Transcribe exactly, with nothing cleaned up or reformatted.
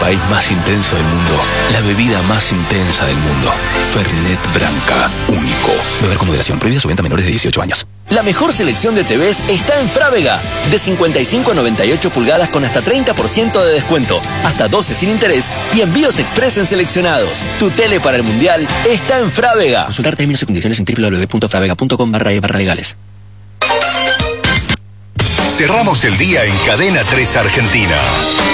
País más intenso del mundo. La bebida más intensa del mundo. Fernet Branca. Único. Beber con moderación. Prohibida su venta a menores de dieciocho años. La mejor selección de T Vs está en Frávega. De cincuenta y cinco a noventa y ocho pulgadas con hasta treinta por ciento de descuento. Hasta doce sin interés y envíos express en seleccionados. Tu tele para el mundial está en Frávega. Consultar términos y condiciones en doble u doble u doble u punto fravega punto com barra e barra legales. Cerramos el día en Cadena tres Argentina.